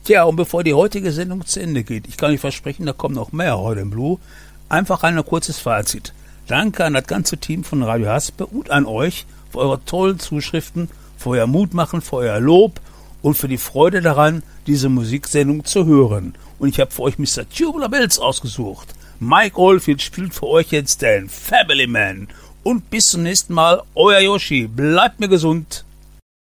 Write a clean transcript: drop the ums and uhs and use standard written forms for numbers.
Tja, und bevor die heutige Sendung zu Ende geht, ich kann euch versprechen, da kommen noch mehr heute im Blue, einfach ein kurzes Fazit. Danke an das ganze Team von Radio Haspe und an euch für eure tollen Zuschriften, für euer Mutmachen, für euer Lob und für die Freude daran, diese Musiksendung zu hören. Und ich habe für euch Mr. Tubular Bells ausgesucht. Mike Oldfield spielt für euch jetzt den Family Man. Und bis zum nächsten Mal, euer Yoshi. Bleibt mir gesund.